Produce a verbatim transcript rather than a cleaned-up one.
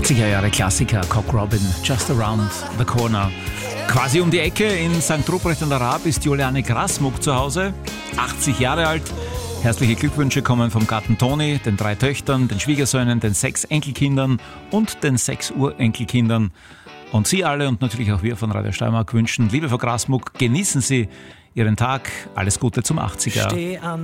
achtziger Jahre Klassiker, Cock Robin, Just Around the Corner. Quasi um die Ecke in Sankt Ruprecht an der Raab ist Juliane Grasmuck zu Hause, achtzig Jahre alt. Herzliche Glückwünsche kommen vom Gatten Toni, den drei Töchtern, den Schwiegersöhnen, den sechs Enkelkindern und den sechs Urenkelkindern. Und Sie alle und natürlich auch wir von Radio Steiermark wünschen, liebe Frau Grasmuck, genießen Sie Ihren Tag. Alles Gute zum achtziger.